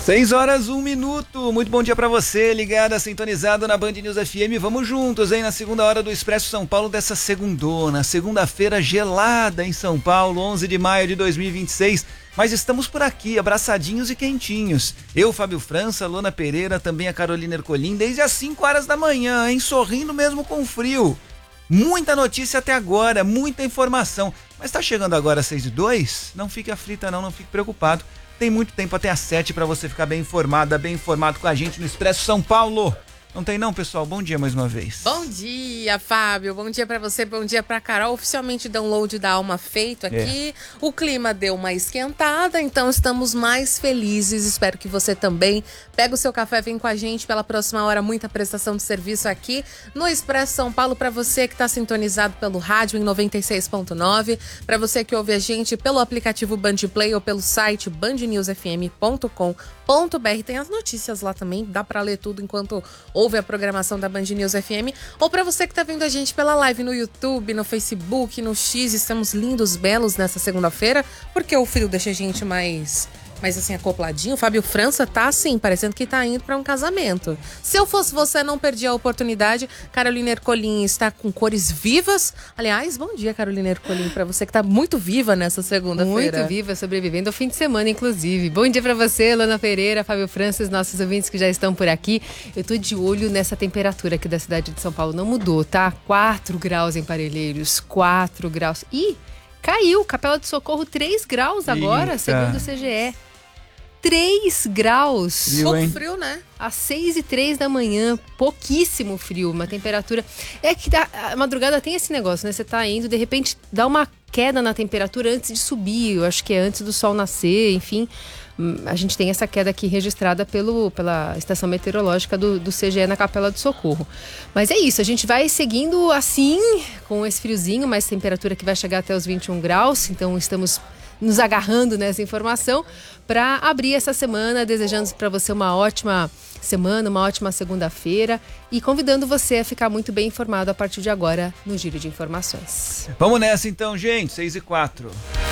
6 horas, 1 minuto. Muito bom dia pra você, ligada, sintonizado na Band News FM. Vamos juntos, hein, na segunda hora do Expresso São Paulo dessa segundona. Segunda-feira gelada em São Paulo, 11 de maio de 2026. Mas estamos por aqui, abraçadinhos e quentinhos. Eu, Fábio França, Luana Pereira, também a Carolina Ercolim, desde as 5 horas da manhã, hein, sorrindo mesmo com frio. Muita notícia até agora, muita informação. Mas tá chegando agora às 6h02? Não fique aflita não fique preocupado. Tem muito tempo até às 7 para você ficar bem informada, bem informado com a gente no Expresso São Paulo. Não tem não, pessoal? Bom dia mais uma vez. Bom dia, Fábio. Bom dia pra você, bom dia pra Carol. Oficialmente download da Alma feito aqui. O clima deu uma esquentada, então estamos mais felizes. Espero que você também. Pega o seu café, vem com a gente pela próxima hora. Muita prestação de serviço aqui no Expresso São Paulo. Pra você que tá sintonizado pelo rádio em 96.9. Pra você que ouve a gente pelo aplicativo Bandplay ou pelo site bandnewsfm.com.br. Tem as notícias lá também, dá pra ler tudo enquanto ouve a programação da Band News FM, ou para você que tá vendo a gente pela live no YouTube, no Facebook, no X. Estamos lindos, belos nessa segunda-feira, porque o frio deixa a gente mais assim, acopladinho. O Fábio França tá assim, parecendo que tá indo pra um casamento. Se eu fosse você, não perdi a oportunidade. Carolina Ercolim está com cores vivas. Aliás, bom dia, Carolina Ercolim, pra você que tá muito viva nessa segunda-feira. Muito viva, sobrevivendo ao fim de semana, inclusive. Bom dia pra você, Luana Pereira, Fábio França, os nossos ouvintes que já estão por aqui. Eu tô de olho nessa temperatura aqui da cidade de São Paulo. Não mudou, tá? 4 graus em Parelheiros, 4 graus. Ih, caiu, Capela do Socorro, 3 graus agora, Eita. segundo o CGE. 3 graus. Pouco frio, né? Às 6h03 da manhã, pouquíssimo frio, uma temperatura... É que a madrugada tem esse negócio, né? Você tá indo, de repente dá uma queda na temperatura antes de subir, eu acho que é antes do sol nascer, enfim. A gente tem essa queda aqui registrada pela estação meteorológica do CGE na Capela do Socorro. Mas é isso, a gente vai seguindo assim, com esse friozinho, mas temperatura que vai chegar até os 21 graus, então estamos nos agarrando nessa informação para abrir essa semana, desejando para você uma ótima semana, uma ótima segunda-feira e convidando você a ficar muito bem informado a partir de agora no Giro de Informações. Vamos nessa então, gente, 6h04.